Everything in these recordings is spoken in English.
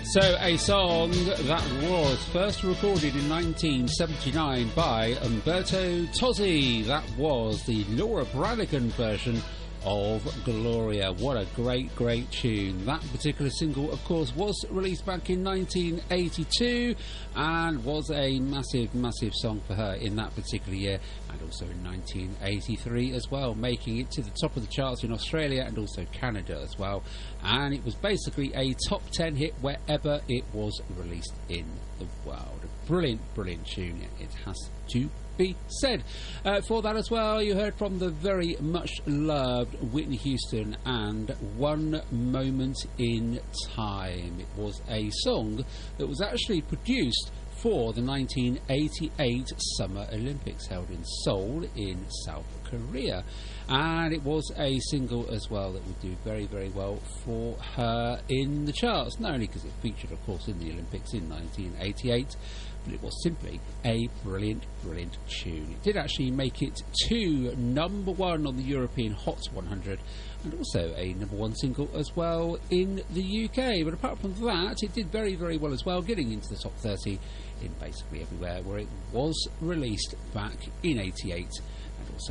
So, a song that was first recorded in 1979 by Umberto Tozzi. That was the Laura Branigan version of Gloria. What a great, great tune. That particular single, of course, was released back in 1982 and was a massive, massive song for her in that particular year, and also in 1983 as well, making it to the top of the charts in Australia and also Canada as well. And it was basically a top 10 hit wherever it was released in the world. A brilliant, brilliant tune, it has to be said. For that as well, you heard from the very much loved Whitney Houston and One Moment in Time. It was a song that was actually produced for the 1988 Summer Olympics held in Seoul in South Korea, and it was a single as well that would do very, very well for her in the charts, not only because it featured, of course, in the Olympics in 1988, but it was simply a brilliant, brilliant tune. It did actually make it to number one on the European Hot 100, and also a number one single as well in the UK. But apart from that, it did very, very well as well, getting into the top 30 in basically everywhere where it was released back in 88 and also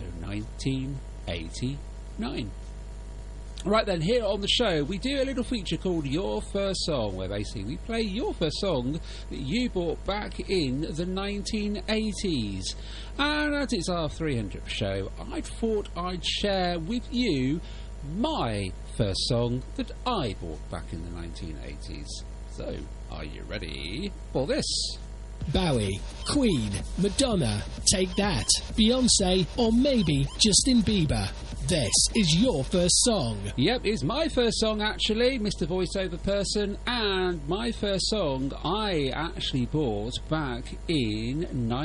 1989. Right then, here on the show, we do a little feature called Your First Song, where basically we play your first song that you bought back in the 1980s. And as it's our 300th show, I thought I'd share with you my first song that I bought back in the 1980s. So, are you ready for this? Bowie, Queen, Madonna, Take That, Beyonce, or maybe Justin Bieber. This is your first song. Yep, it's my first song actually, Mr. Voiceover Person, and my first song I actually bought back in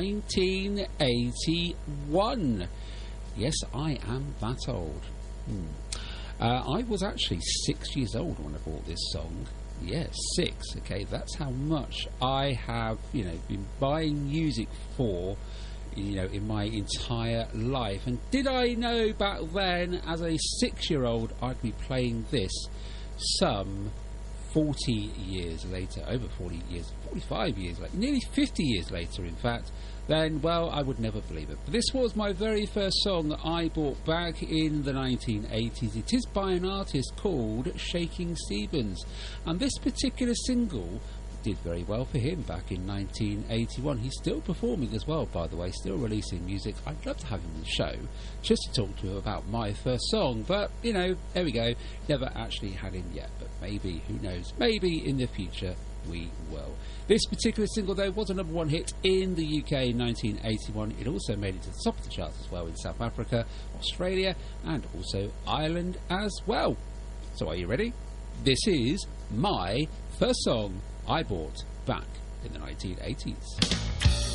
1981. Yes, I am that old. I was actually 6 years old when I bought this song. Yes, 6. Okay, that's how much I have, been buying music for, in my entire life. And did I know back then, as a 6-year-old, I'd be playing this some 40 years later, over 40 years, 45 years later, nearly 50 years later, in fact, then, well, I would never believe it. But this was my very first song that I bought back in the 1980s. It is by an artist called Shaking Stevens, and this particular single did very well for him back in 1981. He's still performing as well, by the way, still releasing music. I'd love to have him on the show just to talk to him about my first song, but, there we go. Never actually had him yet, but maybe, who knows, maybe in the future we will. This particular single, though, was a number one hit in the UK in 1981. It also made it to the top of the charts as well in South Africa, Australia, and also Ireland as well. So are you ready? This is my first song I bought back in the 1980s.